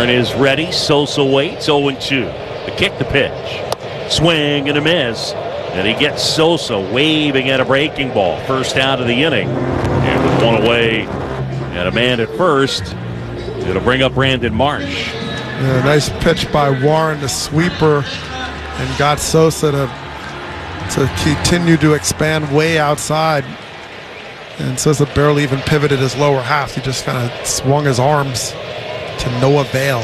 Warren is ready. Sosa waits. 0-2. The kick, the pitch. Swing and a miss. And he gets Sosa waving at a breaking ball. First out of the inning. And with one away and a man at first, it'll bring up Brandon Marsh. Yeah, nice pitch by Warren, the sweeper, and got Sosa to continue to expand way outside. And Sosa barely even pivoted his lower half. He just kind of swung his arms to no avail.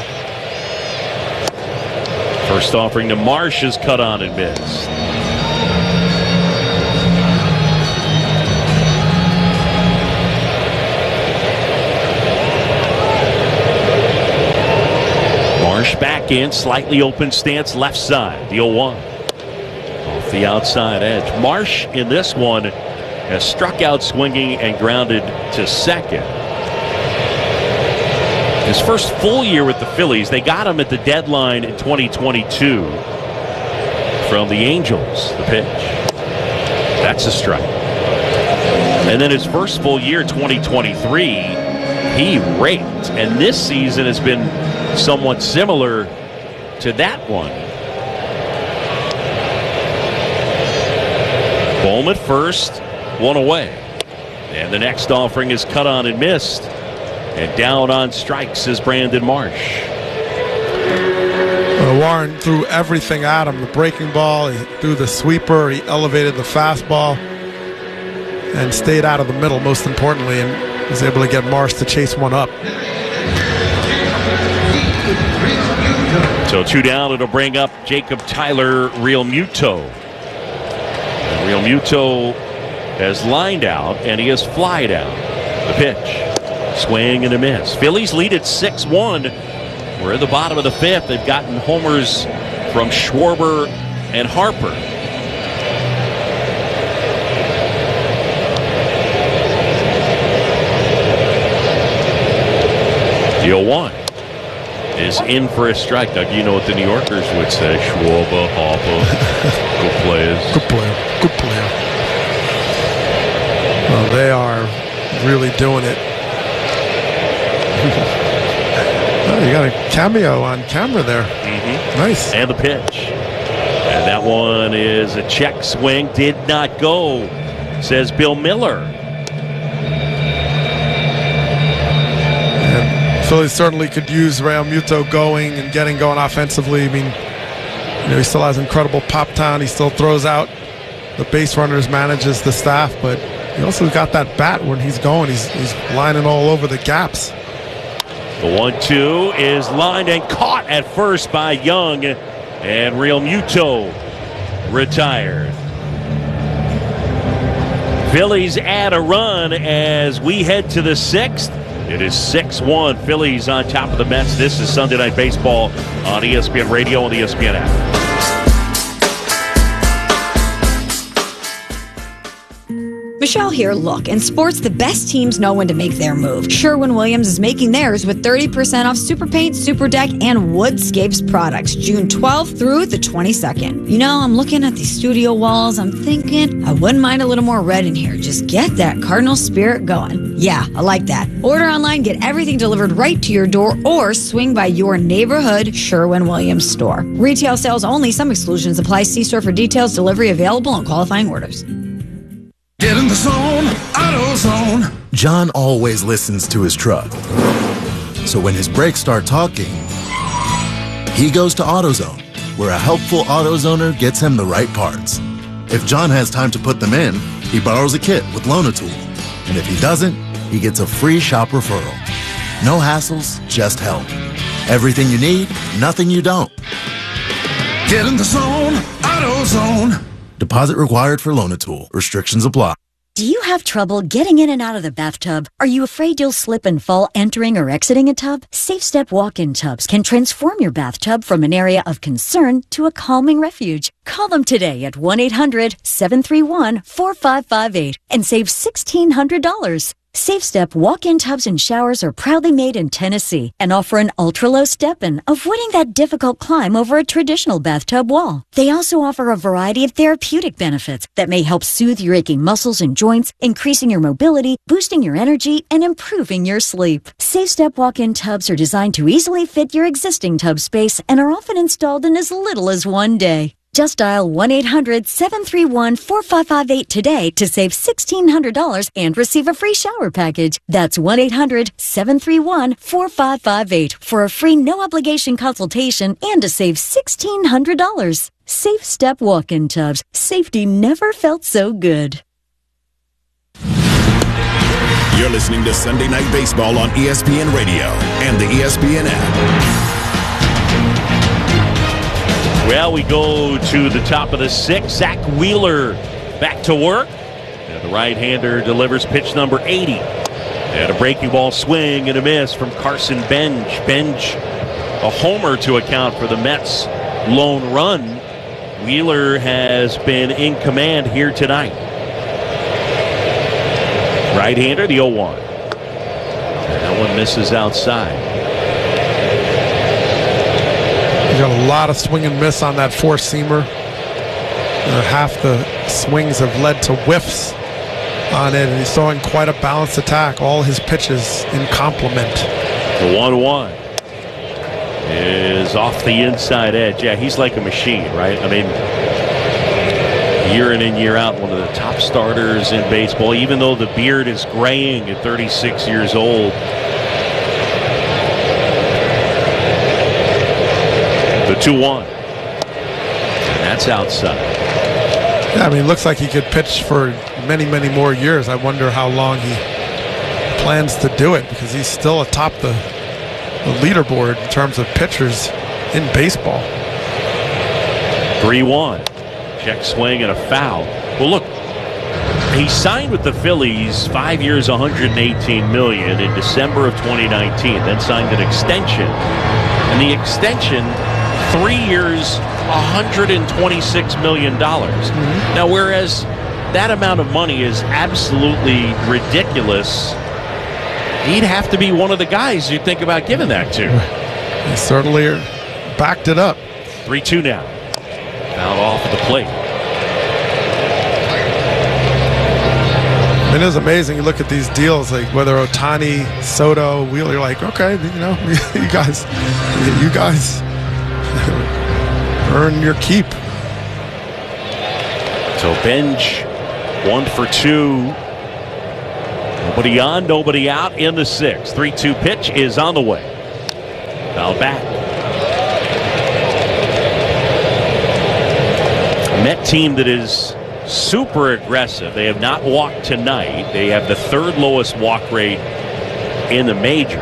First offering to Marsh is cut on and missed. Marsh back in, slightly open stance, left side, the 0-1. Off the outside edge. Marsh in this one has struck out swinging and grounded to second. His first full year with the Phillies, they got him at the deadline in 2022 from the Angels. The pitch. That's a strike. And then his first full year, 2023, he raked. And this season has been somewhat similar to that one. Bohm at first, one away. And the next offering is cut on and missed. And down on strikes is Brandon Marsh. Warren threw everything at him. The breaking ball, he threw the sweeper, he elevated the fastball, and stayed out of the middle, most importantly, and was able to get Marsh to chase one up. So 2 down, it'll bring up Jacob Tyler Realmuto. And Realmuto has lined out, and he has flied out. The pitch. Swing and a miss. Phillies lead at 6-1. We're at the bottom of the 5th. They've gotten homers from Schwarber and Harper. The 0-1 is in for a strike. Doug, you know what the New Yorkers would say. Schwarber, Harper, good players. Good player. Good player. Well, they are really doing it. Oh, you got a cameo on camera there. Mm-hmm. Nice. And the pitch. And that one is a check swing. Did not go, says Bill Miller. And Phillies certainly could use Realmuto going and getting going offensively. I mean, he still has incredible pop town. He still throws out the base runners, manages the staff, but he also got that bat when he's going. He's lining all over the gaps. The 1-2 is lined and caught at first by Young, and Realmuto retired. Phillies add a run as we head to the 6th. It is 6-1. Phillies on top of the Mets. This is Sunday Night Baseball on ESPN Radio and the ESPN app. Michelle here. Look, in sports, the best teams know when to make their move. Sherwin-Williams is making theirs with 30% off Super Paint, Super Deck, and Woodscapes products, June 12th through the 22nd. You know, I'm looking at these studio walls. I'm thinking I wouldn't mind a little more red in here. Just get that Cardinal spirit going. Yeah, I like that. Order online, get everything delivered right to your door, or swing by your neighborhood Sherwin-Williams store. Retail sales only. Some exclusions apply. See store for details. Delivery available on qualifying orders. Get in the zone, AutoZone. John always listens to his truck. So when his brakes start talking, he goes to AutoZone, where a helpful AutoZoner gets him the right parts. If John has time to put them in, he borrows a kit with Loan-A-Tool. And if he doesn't, he gets a free shop referral. No hassles, just help. Everything you need, nothing you don't. Get in the zone, AutoZone. Deposit required for Loan-A-Tool. Restrictions apply. Do you have trouble getting in and out of the bathtub? Are you afraid you'll slip and fall entering or exiting a tub? SafeStep walk-in tubs can transform your bathtub from an area of concern to a calming refuge. Call them today at 1-800-731-4558 and save $1,600. SafeStep walk-in tubs and showers are proudly made in Tennessee and offer an ultra-low step-in, avoiding that difficult climb over a traditional bathtub wall. They also offer a variety of therapeutic benefits that may help soothe your aching muscles and joints, increasing your mobility, boosting your energy, and improving your sleep. SafeStep walk-in tubs are designed to easily fit your existing tub space and are often installed in as little as one day. Just dial 1-800-731-4558 today to save $1,600 and receive a free shower package. That's 1-800-731-4558 for a free no-obligation consultation and to save $1,600. SafeStep walk-in tubs. Safety never felt so good. You're listening to Sunday Night Baseball on ESPN Radio and the ESPN app. Well, we go to the top of the sixth. Zach Wheeler back to work. And the right-hander delivers pitch number 80. And a breaking ball swing and a miss from Carson Bench. Bench, a homer to account for the Mets' lone run. Wheeler has been in command here tonight. Right-hander, the 0-1. And that one misses outside. You got a lot of swing and miss on that four-seamer. Half the swings have led to whiffs on it, and he's throwing quite a balanced attack. All his pitches in complement. The 1-1 is off the inside edge. Yeah, he's like a machine, right? I mean, year in and year out, one of the top starters in baseball, even though the beard is graying at 36 years old. The 2-1. And that's outside. Yeah, I mean, it looks like he could pitch for many, many more years. I wonder how long he plans to do it, because he's still atop the leaderboard in terms of pitchers in baseball. 3-1. Check swing and a foul. Well, look, he signed with the Phillies 5 years, $118 million in December of 2019, then signed an extension. And the extension, 3 years, $126 million. Now, whereas that amount of money is absolutely ridiculous, he'd have to be one of the guys you think about giving that to. He certainly backed it up. 3-2 now. Fouled off at the plate. It is amazing. You look at these deals, like whether Ohtani, Soto, Wheeler, you're like, okay, you know, you guys earn your keep. So Bench, 1 for 2. Nobody on, nobody out in the sixth. 3-2 pitch is on the way. Foul back. A Met team that is super aggressive. They have not walked tonight. They have the third lowest walk rate in the majors.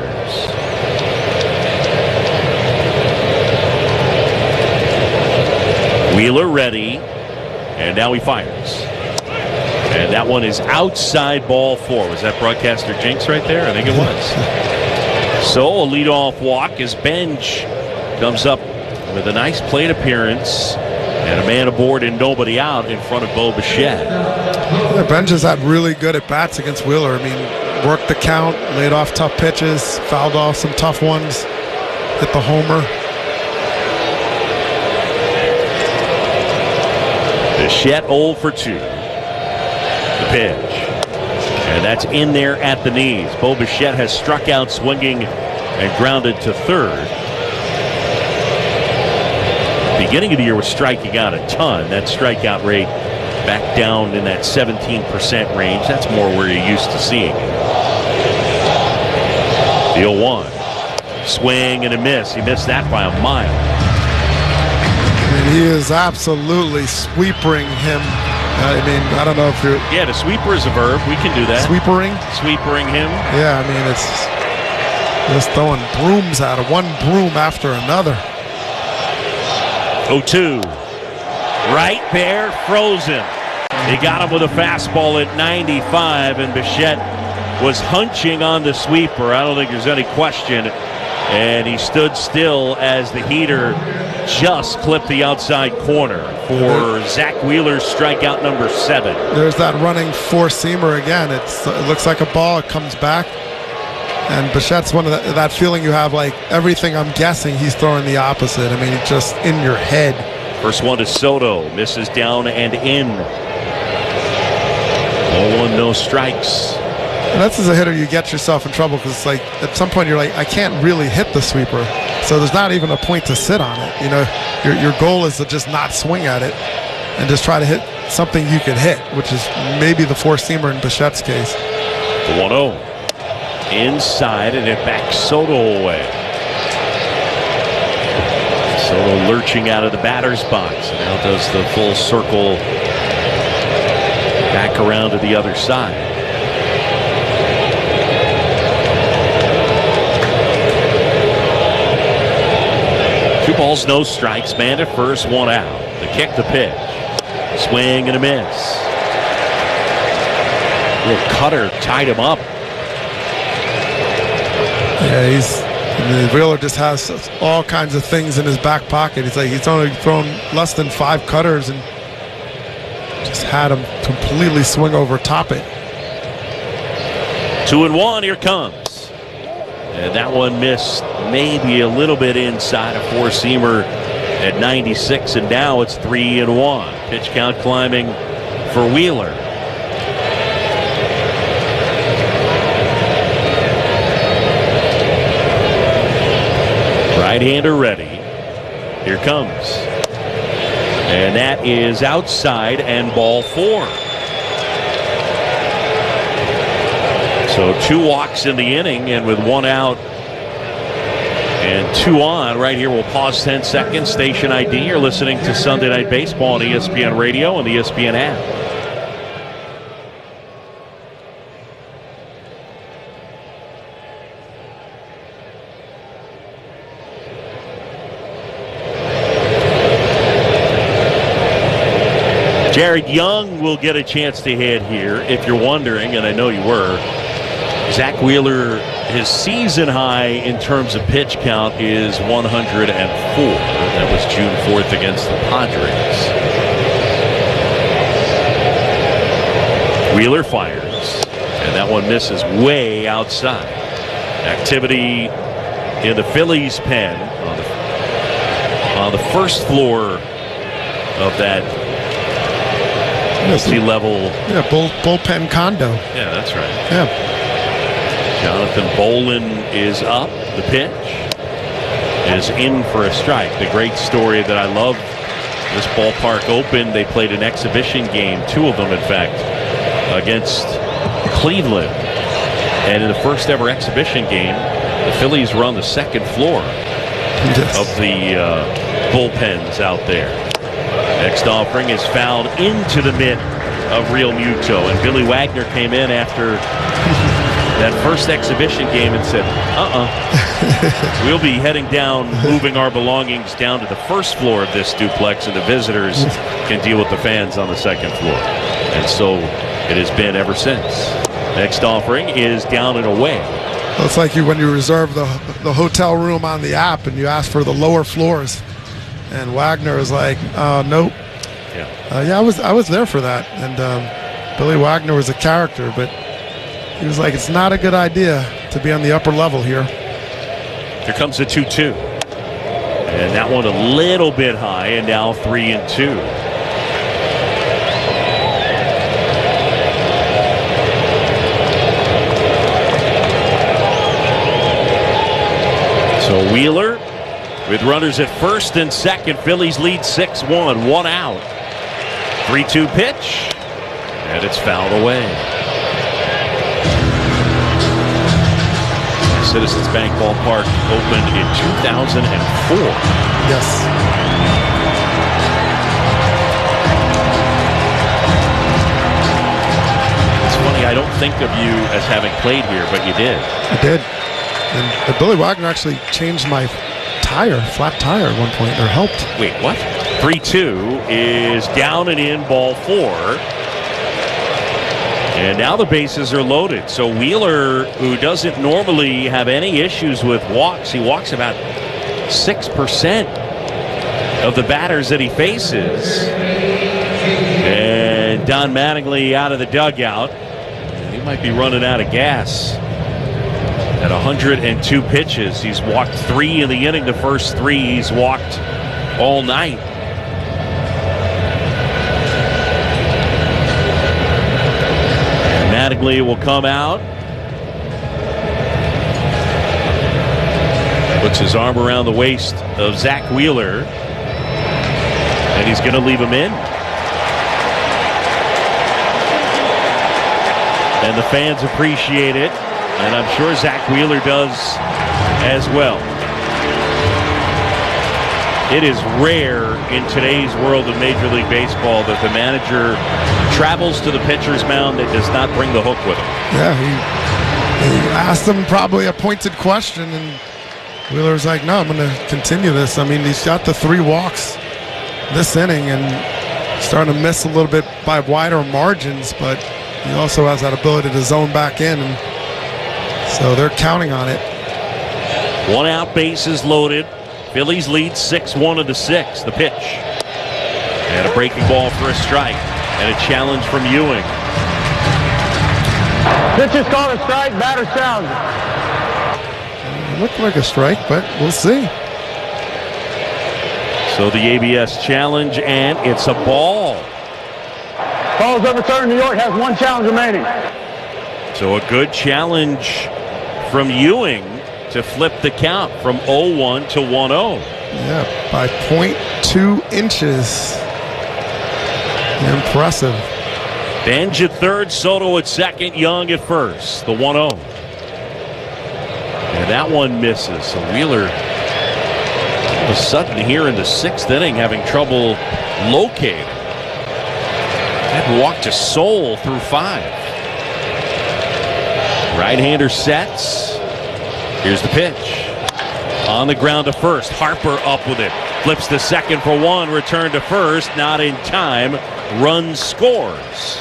Wheeler ready, and now he fires. And that one is outside, ball 4. Was that broadcaster jinx right there? I think it was. So a leadoff walk as Bench comes up with a nice plate appearance and a man aboard and nobody out in front of Bo Bichette. Yeah, Bench has had really good at bats against Wheeler. I mean, worked the count, laid off tough pitches, fouled off some tough ones, hit the homer. Bichette 0 for 2. The pitch. And that's in there at the knees. Bo Bichette has struck out swinging and grounded to third. Beginning of the year was striking out a ton. That strikeout rate back down in that 17% range. That's more where you're used to seeing it. The 0-1. Swing and a miss. He missed that by a mile. And he is absolutely sweepering him. I mean, I don't know if you're... Yeah, the sweeper is a verb. We can do that. Sweepering? Sweepering him. Yeah, I mean, it's just throwing brooms at him. One broom after another. 0-2. Right there, frozen. They got him with a fastball at 95, and Bichette was hunching on the sweeper. I don't think there's any question. And he stood still as the heater just clipped the outside corner for Zach Wheeler's strikeout number 7. There's that running four-seamer again. It looks like a ball. It comes back. And Bichette's one of that feeling you have, like everything I'm guessing he's throwing the opposite. I mean, it's just in your head. First one to Soto. Misses down and in. 0-1, no strikes. And that's as a hitter you get yourself in trouble because it's like at some point you're like, I can't really hit the sweeper. So there's not even a point to sit on it. You know, your goal is to just not swing at it and just try to hit something you can hit, which is maybe the four-seamer in Bichette's case. The 1-0. Inside, and it backs Soto away. Soto lurching out of the batter's box. And now does the full circle back around to the other side. Two balls, no strikes. Man at first, one out. The kick, the pitch. Swing and a miss. Little cutter tied him up. Yeah, Wheeler just has all kinds of things in his back pocket. He's only thrown less than 5 cutters and just had him completely swing over top it. 2-1, here comes. And that one missed maybe a little bit inside a four-seamer at 96, and now it's 3-1. Pitch count climbing for Wheeler. Right-hander ready. Here comes. And that is outside and ball 4. So 2 walks in the inning, and with 1 out and 2 on, right here we'll pause 10 seconds. Station ID. You're listening to Sunday Night Baseball on ESPN Radio and the ESPN app. Jared Young will get a chance to hit here. If you're wondering, and I know you were, Zach Wheeler, his season high in terms of pitch count is 104. That was June 4th against the Padres. Wheeler fires, and that one misses way outside. Activity in the Phillies pen on the first floor of that multi-level. Yeah, bullpen condo. Yeah, that's right. Yeah. Jonathan Bolin is up. The pitch is in for a strike. The great story that I love, this ballpark opened. They played an exhibition game, 2 of them, in fact, against Cleveland. And in the first ever exhibition game, the Phillies were on the second floor of the bullpens out there. Next offering is fouled into the mitt of Real Muto, and Billy Wagner came in after that first exhibition game and said, we'll be heading down, moving our belongings down to the first floor of this duplex, and the visitors can deal with the fans on the second floor. And so it has been ever since. Next offering is down and away. Well, it's like when you reserve the hotel room on the app and you ask for the lower floors. And Wagner was like, nope. Yeah, I was there for that. And Billy Wagner was a character, but he was like, it's not a good idea to be on the upper level here. Here comes the 2-2. And that one a little bit high, and now 3-2. So Wheeler with runners at first and second. Phillies lead 6-1, 1 out. 3-2 pitch, and it's fouled away. Citizens Bank Ballpark opened in 2004. Yes. It's funny, I don't think of you as having played here, but you did. I did. And Billy Wagner actually changed my flat tire at one point, or helped. Wait, what? 3-2 is down and in, ball 4. And now the bases are loaded. So Wheeler, who doesn't normally have any issues with walks, he walks about 6%. of the batters that he faces. And Don Mattingly out of the dugout. He might be running out of gas. At 102 pitches, he's walked 3 in the inning. The first 3 he's walked all night. Mattingly will come out. Puts his arm around the waist of Zach Wheeler. And he's going to leave him in. And the fans appreciate it. And I'm sure Zach Wheeler does as well. It is rare in today's world of Major League Baseball that the manager travels to the pitcher's mound and does not bring the hook with him. Yeah, he asked him probably a pointed question, and Wheeler's like, no, I'm going to continue this. I mean, he's got the 3 walks this inning and starting to miss a little bit by wider margins, but he also has that ability to zone back in, and so they're counting on it. 1 out, bases loaded. Phillies lead 6-1 of the 6th. The pitch. And a breaking ball for a strike. And a challenge from Ewing. Pitch is called a strike, batter sound. It looked like a strike, but we'll see. So the ABS challenge, and it's a ball. Call is overturned. New York has 1 challenge remaining. So a good challenge from Ewing to flip the count from 0-1 to 1-0. Yeah, by 0.2 inches. Impressive. Benj at third, Soto at second, Young at first. The 1-0. And that one misses. So Wheeler, all of a sudden here in the 6th inning, having trouble locating. That walk to Soul through 5. Right-hander sets. Here's the pitch. On the ground to first. Harper up with it. Flips to second for 1. Return to first. Not in time. Run scores.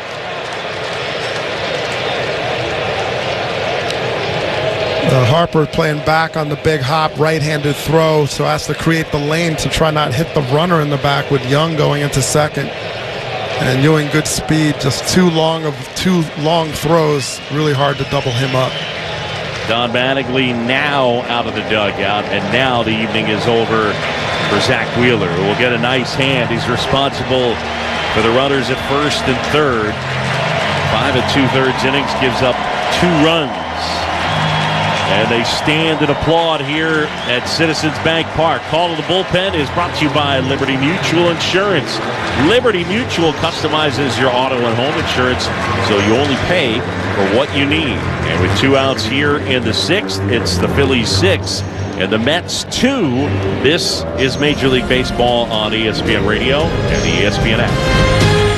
Harper playing back on the big hop, right-handed throw, so has to create the lane to try not hit the runner in the back with Young going into second. And Ewing, good speed, just too long throws, really hard to double him up. Don Mattingly now out of the dugout, and now the evening is over for Zach Wheeler, who will get a nice hand. He's responsible for the runners at first and third. 5 2/3 innings, gives up 2 runs. And they stand and applaud here at Citizens Bank Park. Call to the bullpen is brought to you by Liberty Mutual Insurance. Liberty Mutual customizes your auto and home insurance so you only pay for what you need. And with 2 outs here in the 6th, it's the Phillies 6 and the Mets 2. This is Major League Baseball on ESPN Radio and the ESPN app.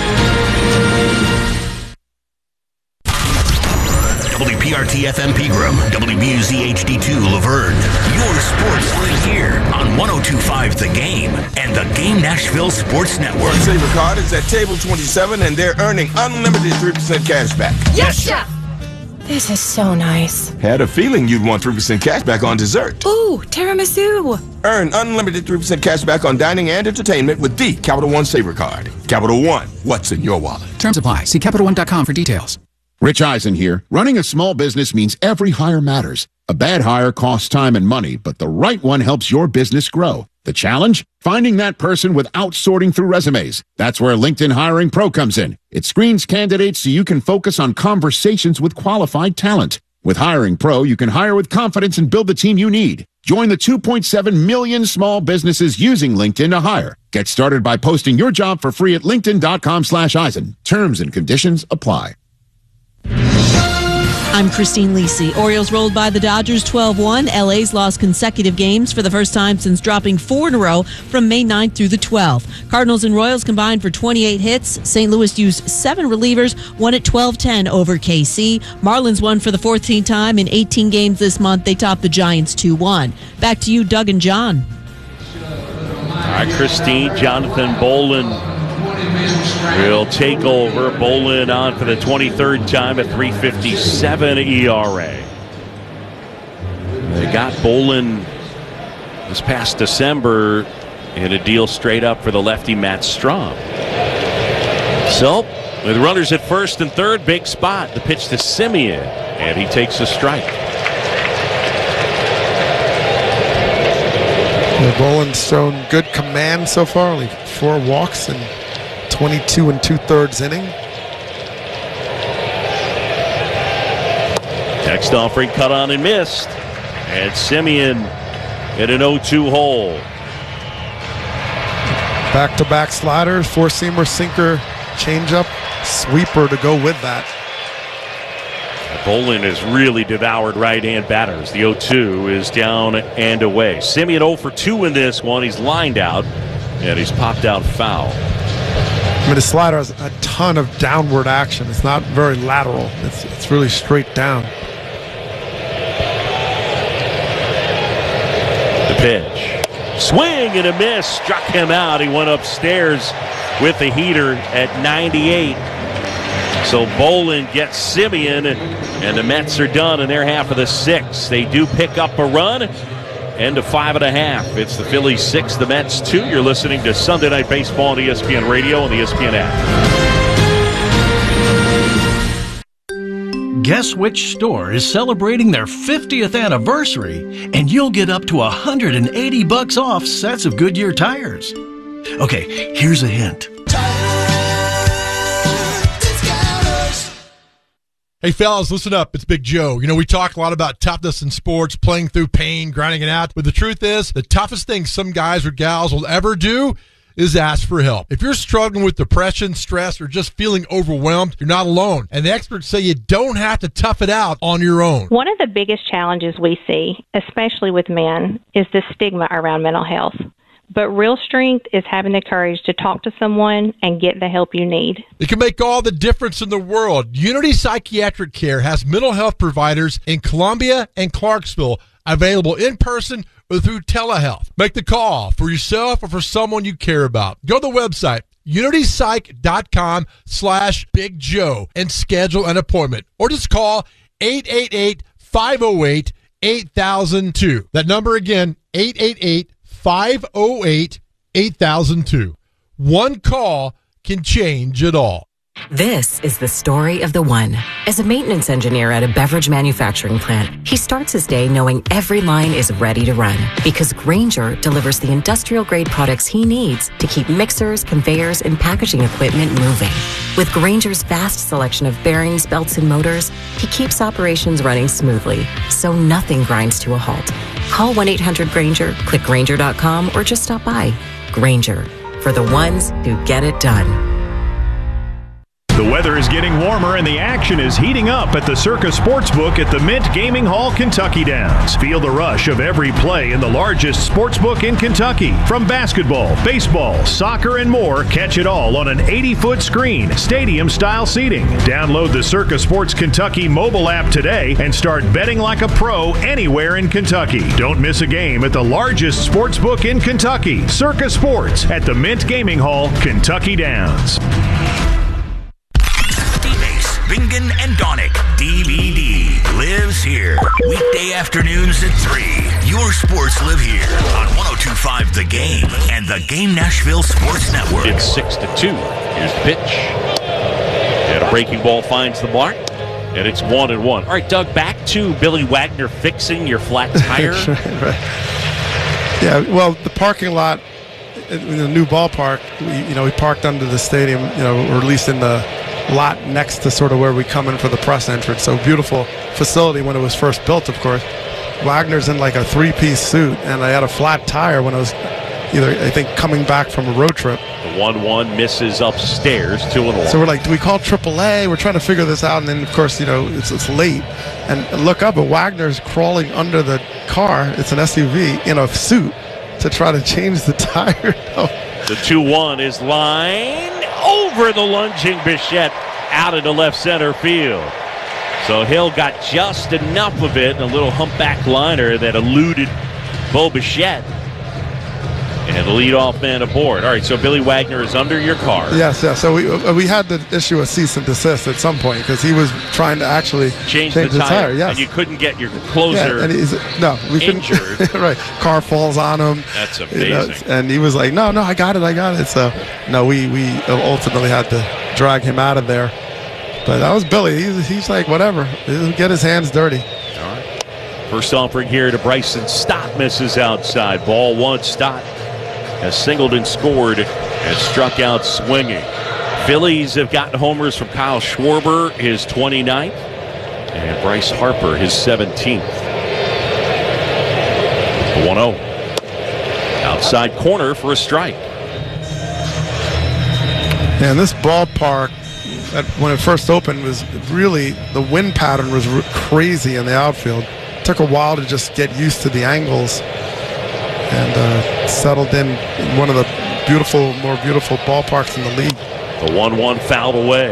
WPRT FM Pegram, WBUZ HD2 Laverne. Your sports right here on 102.5 The Game and the Game Nashville Sports Network. Saver Card is at table 27 and they're earning unlimited 3% cash back. Yes, chef! This is so nice. Had a feeling you'd want 3% cash back on dessert. Ooh, tiramisu. Earn unlimited 3% cash back on dining and entertainment with the Capital One Saver Card. Capital One, what's in your wallet? Terms apply. See CapitalOne.com for details. Rich Eisen here. Running a small business means every hire matters. A bad hire costs time and money, but the right one helps your business grow. The challenge? Finding that person without sorting through resumes. That's where LinkedIn Hiring Pro comes in. It screens candidates so you can focus on conversations with qualified talent. With Hiring Pro, you can hire with confidence and build the team you need. Join the 2.7 million small businesses using LinkedIn to hire. Get started by posting your job for free at linkedin.com/Eisen. Terms and conditions apply. I'm Christine Lisi. Orioles rolled by the Dodgers 12-1. LA's lost consecutive games for the first time since dropping 4 in a row from May 9th through the 12th. Cardinals and Royals combined for 28 hits. St. Louis used 7 relievers, won at 12-10 over KC. Marlins won for the 14th time in 18 games this month. They topped the Giants 2-1. Back to you, Doug and John. All right, Christine, Jonathan Bolin will take over. Bolin on for the 23rd time at 3.57 ERA. They got Bolin this past December and a deal straight up for the lefty Matt Strahm. So, with runners at first and third, big spot. The pitch to Semien, and he takes a strike. Boland's shown good command so far. Only 4 walks in 22 2/3 inning. Next offering cut on and missed. And Semien at an 0-2 hole. Back-to-back sliders, 4-seamer, sinker, changeup, sweeper to go with that. Boland has really devoured right-hand batters. The 0-2 is down and away. Semien 0 for 2 in this one. He's lined out, and he's popped out foul. I mean, the slider has a ton of downward action. It's not very lateral. It's really straight down. The pitch. Swing and a miss. Struck him out. He went upstairs with the heater at 98. So Boland gets Semien, and the Mets are done in their half of the 6th. They do pick up a run. End of 5.5. It's the Phillies 6, the Mets 2. You're listening to Sunday Night Baseball on ESPN Radio and the ESPN app. Guess which store is celebrating their 50th anniversary, and you'll get up to $180 off sets of Goodyear tires. Okay, here's a hint. Hey, fellas, listen up. It's Big Joe. You know, we talk a lot about toughness in sports, playing through pain, grinding it out. But the truth is, the toughest thing some guys or gals will ever do is ask for help. If you're struggling with depression, stress, or just feeling overwhelmed, you're not alone. And the experts say you don't have to tough it out on your own. One of the biggest challenges we see, especially with men, is the stigma around mental health. But real strength is having the courage to talk to someone and get the help you need. It can make all the difference in the world. Unity Psychiatric Care has mental health providers in Columbia and Clarksville available in person or through telehealth. Make the call for yourself or for someone you care about. Go to the website, unitypsych.com/Big Joe, and schedule an appointment. Or just call 888-508-8002. That number again, 888-508-8002. One call can change it all. This is the story of the one. As a maintenance engineer at a beverage manufacturing plant, he starts his day knowing every line is ready to run because Grainger delivers the industrial-grade products he needs to keep mixers, conveyors, and packaging equipment moving. With Grainger's vast selection of bearings, belts, and motors, he keeps operations running smoothly, so nothing grinds to a halt. Call 1-800-GRAINGER, click Grainger.com, or just stop by. Grainger, for the ones who get it done. The weather is getting warmer and the action is heating up at the Circa Sportsbook at the Mint Gaming Hall, Kentucky Downs. Feel the rush of every play in the largest sportsbook in Kentucky. From basketball, baseball, soccer, and more, catch it all on an 80-foot screen, stadium-style seating. Download the Circa Sports Kentucky mobile app today and start betting like a pro anywhere in Kentucky. Don't miss a game at the largest sportsbook in Kentucky, Circa Sports at the Mint Gaming Hall, Kentucky Downs. Bingen and Donick DVD lives here. Weekday afternoons at 3. Your sports live here on 102.5 The Game and the Game Nashville Sports Network. It's 6-2. Here's the pitch. And a breaking ball finds the mark. And it's 1-1. All right, Doug, back to Billy Wagner fixing your flat tire. Right. Yeah, well, the parking lot in the new ballpark, we parked under the stadium, or at least in the lot next to sort of where we come in for the press entrance. So beautiful facility when it was first built, of course. Wagner's in like a 3-piece suit, and I had a flat tire when I was coming back from a road trip. The 1-1 misses upstairs, 2-1. So we're like, do we call AAA? We're trying to figure this out, and then of course, it's late. And look up, and Wagner's crawling under the car. It's an SUV in a suit to try to change the tire. The 2-1 is lined over the lunging Bichette out into left center field. So Hill got just enough of it, and a little humpback liner that eluded Bo Bichette. And the leadoff man aboard. All right, so Billy Wagner is under your car. Yes. So we had to issue a cease and desist at some point because he was trying to actually change the tire. Yes. And you couldn't get your closer we injured. Couldn't. Right. Car falls on him. That's amazing. And he was like, no, I got it. So, no, we ultimately had to drag him out of there. But that was Billy. He's like, whatever. He'll get his hands dirty. All right. First offering here to Bryson Stott misses outside. Ball one. Stott has singled and scored and struck out swinging. Phillies have gotten homers from Kyle Schwarber, his 29th, and Bryce Harper, his 17th. 1-0. Outside corner for a strike. And this ballpark, when it first opened, was really, the wind pattern was crazy in the outfield. It took a while to just get used to the angles and settled in one of the more beautiful ballparks in the league. The 1-1 fouled away.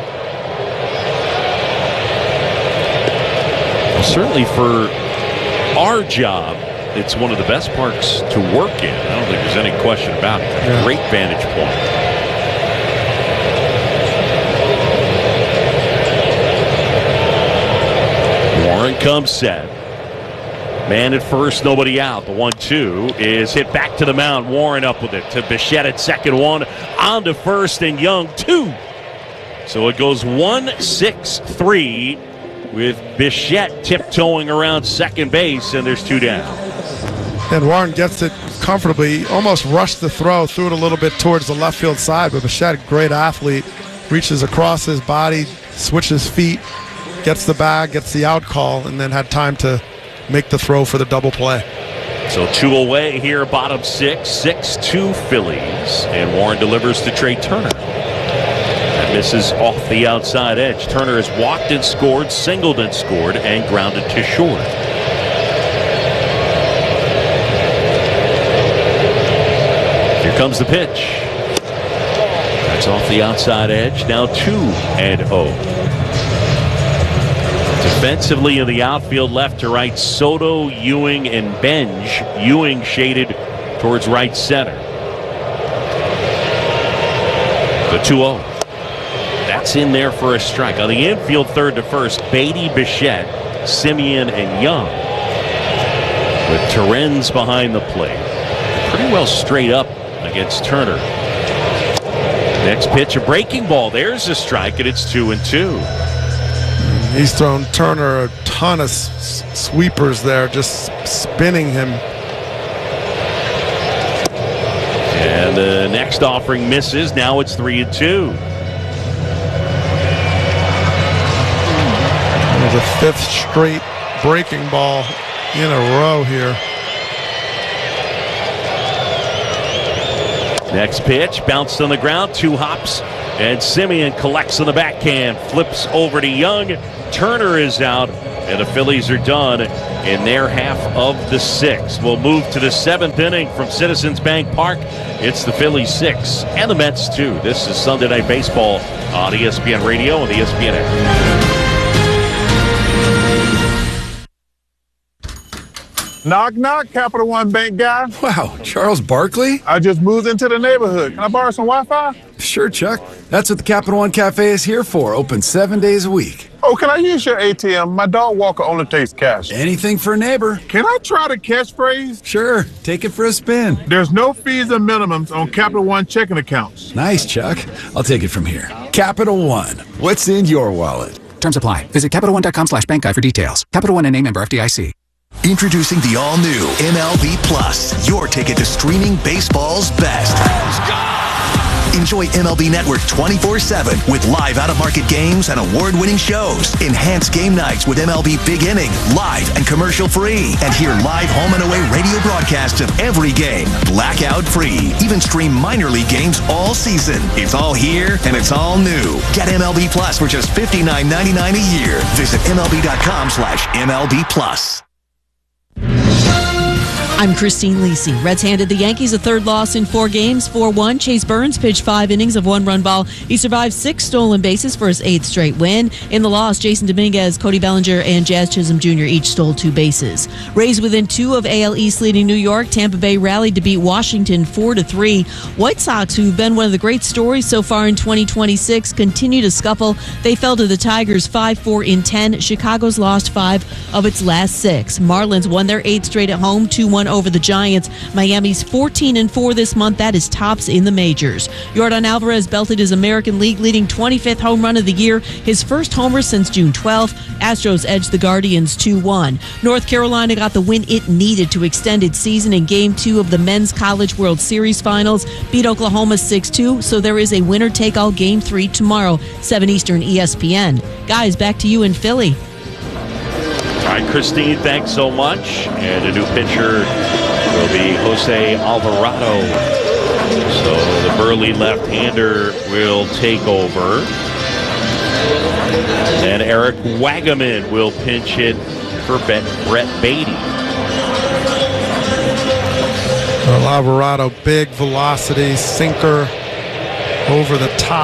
Well, certainly for our job, it's one of the best parks to work in. I don't think there's any question about it. Yeah. Great vantage point. Warren comes set. Man at first, nobody out. The 1-2 is hit back to the mound. Warren up with it to Bichette at second, one. On to first, and Young, two. So it goes 1-6-3 with Bichette tiptoeing around second base, and there's two down. And Warren gets it comfortably. Almost rushed the throw, threw it a little bit towards the left field side, but Bichette, great athlete, reaches across his body, switches feet, gets the bag, gets the out call, and then had time to make the throw for the double play. So two away here, bottom six, 6-2 Phillies. And Warren delivers to Trey Turner. That misses off the outside edge. Turner has walked and scored, singled and scored, and grounded to short. Here comes the pitch. That's off the outside edge. Now 2-0. Defensively in the outfield, left to right, Soto, Ewing, and Benj. Ewing shaded towards right center. The 2-0. That's in there for a strike. On the infield, third to first, Beatty, Bichette, Simeon, and Young. With Terrens behind the plate. Pretty well straight up against Turner. Next pitch, a breaking ball. There's a strike, and it's 2-2. He's thrown Turner a ton of sweepers there, just spinning him. And the next offering misses. Now it's 3-2. There's a fifth straight breaking ball in a row here. Next pitch, bounced on the ground, 2 hops, and Simeon collects on the backhand, flips over to Young. Turner is out, and the Phillies are done in their half of the 6th. We'll move to the 7th inning from Citizens Bank Park. It's the Phillies 6 and the Mets 2. This is Sunday Night Baseball on ESPN Radio and the ESPN app. Knock, knock, Capital One Bank guy. Wow, Charles Barkley? I just moved into the neighborhood. Can I borrow some Wi-Fi? Sure, Chuck. That's what the Capital One Cafe is here for, open 7 days a week. Oh, can I use your ATM? My dog walker only takes cash. Anything for a neighbor. Can I try the catchphrase? Sure, take it for a spin. There's no fees and minimums on Capital One checking accounts. Nice, Chuck. I'll take it from here. Capital One. What's in your wallet? Terms apply. Visit CapitalOne.com/bankguide for details. Capital One and a member FDIC. Introducing the all-new MLB Plus, your ticket to streaming baseball's best. Enjoy MLB Network 24/7 with live out-of-market games and award-winning shows. Enhance game nights with MLB Big Inning, live and commercial-free. And hear live home and away radio broadcasts of every game, blackout-free. Even stream minor league games all season. It's all here and it's all new. Get MLB Plus for just $59.99 a year. Visit MLB.com/MLB Plus. I'm Christine Lisi. Reds handed the Yankees a third loss in 4 games, 4-1. Chase Burns pitched 5 innings of 1-run ball. He survived 6 stolen bases for his 8th straight win. In the loss, Jason Dominguez, Cody Bellinger, and Jazz Chisholm Jr. each stole 2 bases. Rays within 2 of AL East leading New York. Tampa Bay rallied to beat Washington 4-3. White Sox, who've been one of the great stories so far in 2026, continue to scuffle. They fell to the Tigers 5-4 in 10. Chicago's lost 5 of its last 6. Marlins won their 8th straight at home, 2-1 over the Giants. Miami's 14-4 this month. That is tops in the majors. Yordan Alvarez belted his American League leading 25th home run of the year, his first homer since June 12th. Astros edged the Guardians 2-1. North Carolina got the win it needed to extend its season in Game 2 of the Men's College World Series Finals. Beat Oklahoma 6-2, so there is a winner-take-all Game 3 tomorrow, 7 Eastern, ESPN. Guys, back to you in Philly. All right, Christine, thanks so much. And a new pitcher will be Jose Alvarado. So the burly left-hander will take over. And Eric Wagaman will pinch hit for Brett Beatty. Well, Alvarado, big velocity, sinker over the top.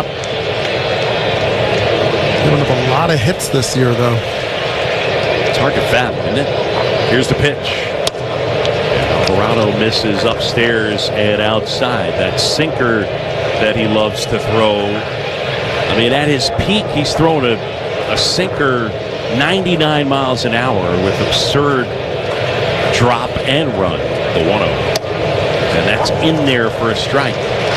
Giving up a lot of hits this year, though. It's hard to fathom, isn't it? Here's the pitch. Alvarado misses upstairs and outside. That sinker that he loves to throw. I mean, at his peak, he's thrown a sinker 99 miles an hour with absurd drop and run, the 1-0. And that's in there for a strike.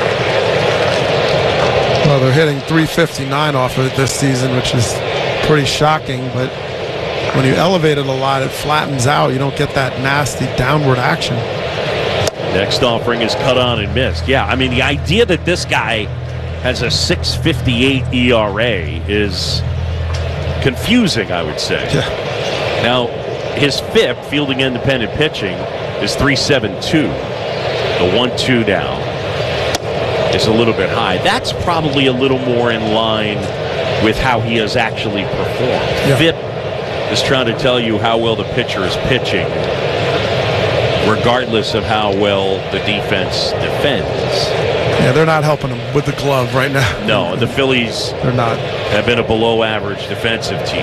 Well, they're hitting .359 off of it this season, which is pretty shocking, but when you elevate it a lot, it flattens out. You don't get that nasty downward action. Next offering is cut on and missed. Yeah, I mean, the idea that this guy has a 6.58 ERA is confusing, I would say. Yeah. Now, his FIP, fielding independent pitching, is 3.72. The 1-2 now is a little bit high. That's probably a little more in line with how he has actually performed. Yeah. FIP is trying to tell you how well the pitcher is pitching, regardless of how well the defense defends. Yeah, they're not helping him with the glove right now. No, the Phillies they're not. Have been a below-average defensive team.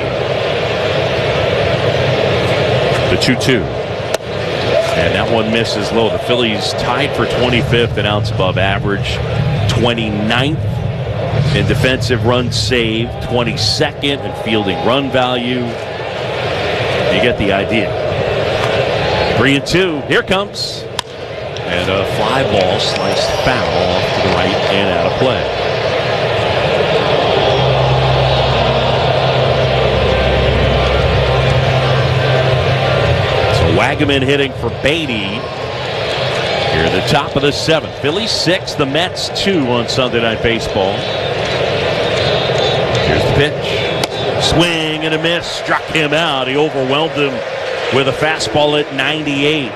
The 2-2. And that one misses low. The Phillies tied for 25th, an ounce above average, 29th in defensive runs saved, 22nd in fielding run value. You get the idea. 3-2. Here comes. And a fly ball sliced foul off to the right and out of play. So Wagaman hitting for Beatty. Here at the top of the 7th. Phillies 6, the Mets 2 on Sunday Night Baseball. Here's the pitch. Swing and a miss. Struck him out. He overwhelmed him with a fastball at 98.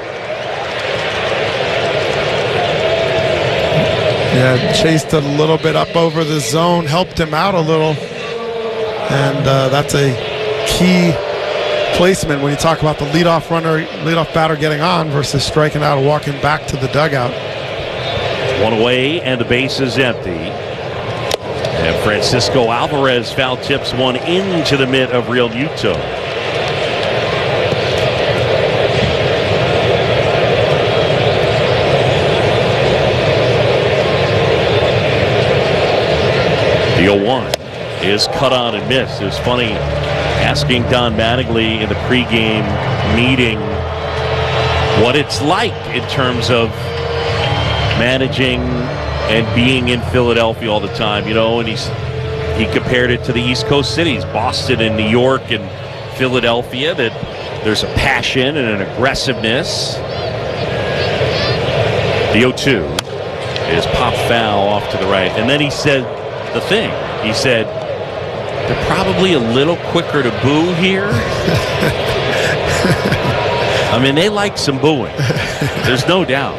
Yeah, chased it a little bit up over the zone, helped him out a little. And that's a key placement when you talk about the leadoff batter getting on versus striking out and walking back to the dugout. One away and the base is empty. And Francisco Alvarez foul tips one into the mitt of Real Muto. The 0-1 is cut on and missed. It was funny asking Don Mattingly in the pregame meeting what it's like in terms of managing and being in Philadelphia all the time, you know, and he compared it to the East Coast cities, Boston and New York and Philadelphia, that there's a passion and an aggressiveness. The 0-2 is pop foul off to the right. And then he said the thing. He said, they're probably a little quicker to boo here. I mean, they like some booing. There's no doubt.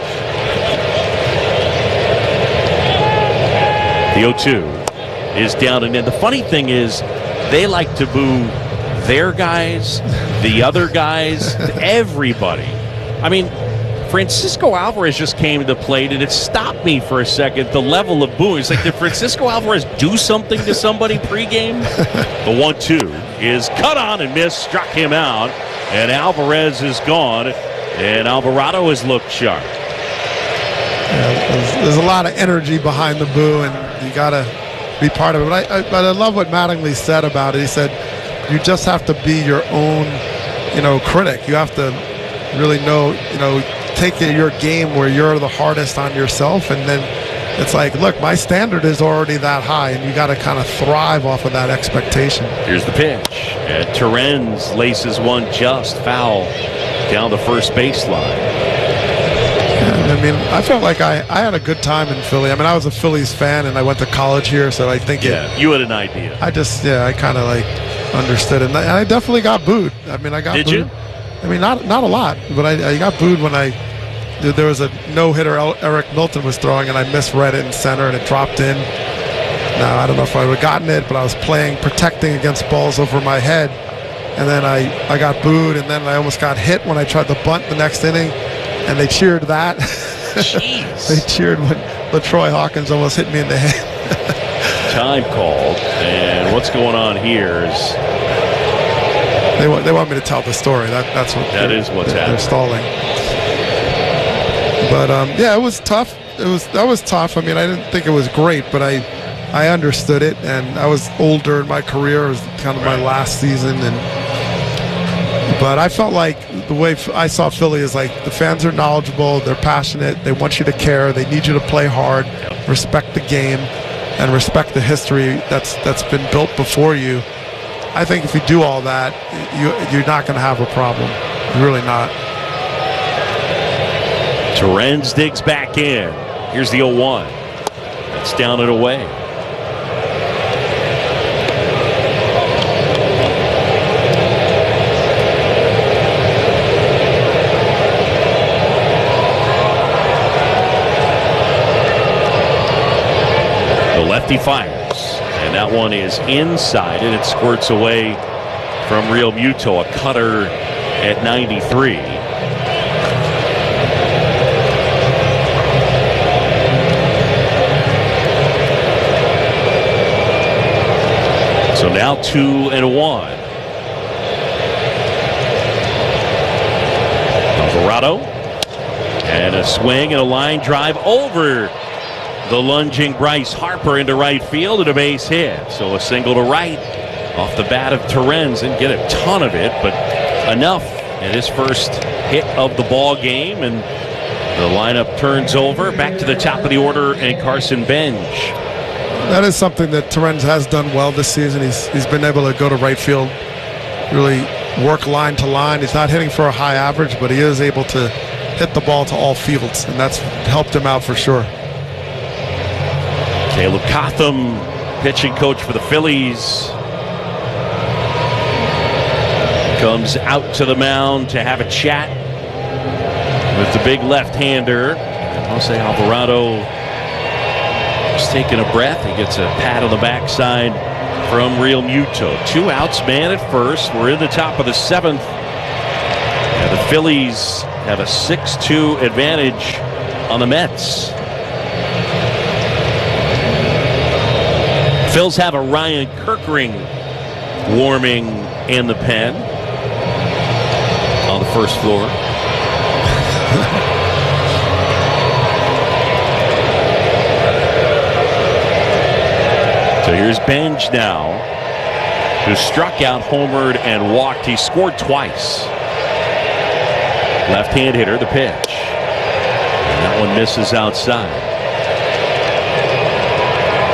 The 0-2 is down and in. The funny thing is, they like to boo their guys, the other guys, everybody. I mean, Francisco Alvarez just came to the plate, and it stopped me for a second, the level of booing. It's like, did Francisco Alvarez do something to somebody pregame? The 1-2 is cut on and missed, struck him out, and Alvarez is gone, and Alvarado has looked sharp. Yeah, there's a lot of energy behind the boo, and you got to be part of it. But I love what Mattingly said about it. He said, you just have to be your own, critic. You have to really know, take your game where you're the hardest on yourself, and then it's like, look, my standard is already that high, and you got to kind of thrive off of that expectation. Here's the pitch. And Torrens laces one just foul down the first baseline. Yeah, I mean, I felt like I had a good time in Philly. I mean, I was a Phillies fan, and I went to college here, so I think you had an idea. I kind of like understood it, and I definitely got booed. I mean, I got Did booed. you? I mean, not a lot, but I got booed when there was a no-hitter Eric Milton was throwing, and I misread it in center, and it dropped in. Now, I don't know if I would have gotten it, but I was protecting against balls over my head, and then I got booed, and then I almost got hit when I tried to bunt the next inning, and they cheered that. Jeez. They cheered when LaTroy Hawkins almost hit me in the head. Time called, and what's going on here is... They want me to tell the story. That's what's happening. They're stalling. But it was tough. That was tough. I mean, I didn't think it was great, but I understood it, and I was older in my career. It was kind of my last season, but I felt like the way I saw Philly is like the fans are knowledgeable, they're passionate, they want you to care, they need you to play hard, respect the game, and respect the history that's been built before you. I think if you do all that, you're not going to have a problem. You're really not. Torrens digs back in. Here's the 0-1. It's down and away. The lefty fires. And that one is inside, and it squirts away from Real Muto, a cutter at 93. So now 2-1. Alvarado, and a swing and a line drive over the lunging Bryce Harper into right field and a base hit. So a single to right off the bat of Torrens, and get a ton of it, but enough in his first hit of the ball game, and the lineup turns over. Back to the top of the order, and Carson Bench. That is something that Torrens has done well this season. He's been able to go to right field, really work line to line. He's not hitting for a high average, but he is able to hit the ball to all fields, and that's helped him out for sure. Caleb Cotham, pitching coach for the Phillies, comes out to the mound to have a chat with the big left-hander. Jose Alvarado just taking a breath. He gets a pat on the backside from Real Muto. 2 outs, man at first. We're in the top of the 7th. And the Phillies have a 6-2 advantage on the Mets. Phils have a Ryan Kirkring warming in the pen on the first floor. So here's Benj now, who struck out, homered, and walked. He scored twice. Left-hand hitter, the pitch. And that one misses outside.